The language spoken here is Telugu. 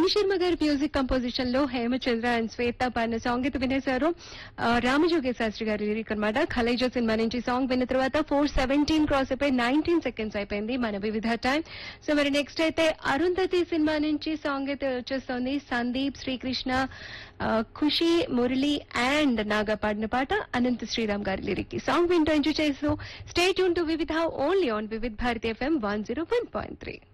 మణిశర్మ గారి మ్యూజిక్ కంపోజిషన్ లో హేమచంద్ర అండ్ శ్వేత పాడిన సాంగ్ అయితే వినేశారు. రామజోగి శాస్త్రి గారి లిరిక్ అనమాట. ఖలేజో సినిమా నుంచి సాంగ్ విన్న తర్వాత 4:17 క్రాస్ అయిపోయి 19 సెకండ్స్ అయిపోయింది మన వివిధ టైం. సో మరి నెక్స్ట్ అయితే అరుంధతి సినిమా నుంచి సాంగ్ అయితే వచ్చేస్తోంది. సందీప్, శ్రీకృష్ణ, ఖుషి, మురళి అండ్ నాగా పాడిన పాట అనంత శ్రీరామ్ గారి లిరిక్. సాంగ్ వింటూ ఎంజాయ్ చేస్తూ స్టే ట్యూన్ టు వివిధ only on Vividh Bharati FM 101.3.